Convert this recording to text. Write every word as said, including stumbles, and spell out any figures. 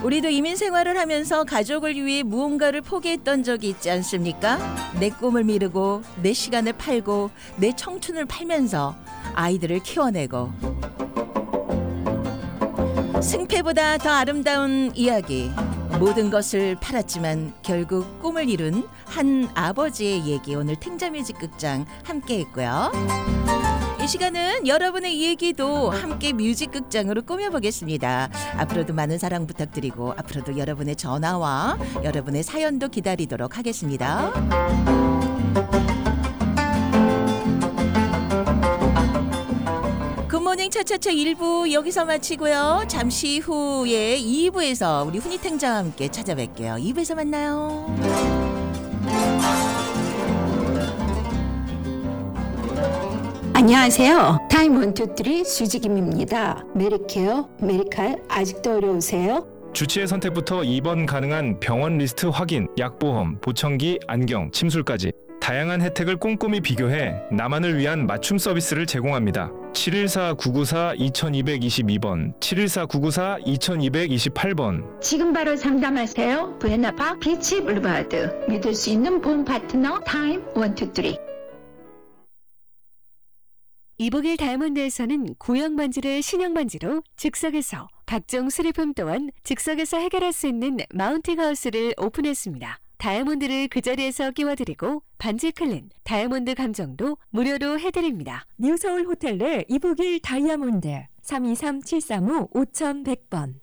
우리도 이민 생활을 하면서 가족을 위해 무언가를 포기했던 적이 있지 않습니까? 내 꿈을 미루고 내 시간을 팔고 내 청춘을 팔면서 아이들을 키워내고 승패보다 더 아름다운 이야기. 모든 것을 팔았지만 결국 꿈을 이룬 한 아버지의 얘기 오늘 탱자뮤직 극장 함께 했고요. 이 시간은 여러분의 얘기도 함께 뮤직 극장으로 꾸며보겠습니다. 앞으로도 많은 사랑 부탁드리고 앞으로도 여러분의 전화와 여러분의 사연도 기다리도록 하겠습니다. 굿모닝 차차차 일 부 여기서 마치고요. 잠시 후에 이 부에서 우리 훈이탱자와 함께 찾아뵐게요. 이 부에서 만나요. 안녕하세요. 타임 원투쓰리 수지김입니다. 메리케어, 메리칼 아직도 어려우세요? 주치의 선택부터 입원 가능한 병원 리스트 확인, 약보험, 보청기, 안경, 침술까지 다양한 혜택을 꼼꼼히 비교해 나만을 위한 맞춤 서비스를 제공합니다. 칠일사 구구사 이이이이 번, 칠일사 구구사 이이이팔 번. 지금 바로 상담하세요. 부에나파 비치 블루바드. 믿을 수 있는 보험 파트너 타임 원투쓰리. 이복일 다이아몬드에서는 구형 반지를 신형 반지로 즉석에서, 각종 수리품 또한 즉석에서 해결할 수 있는 마운팅 하우스를 오픈했습니다. 다이아몬드를 그 자리에서 끼워드리고 반지 클린, 다이아몬드 감정도 무료로 해드립니다. 뉴서울 호텔 내 이복일 다이아몬드 삼이삼 칠삼오 오천백 번.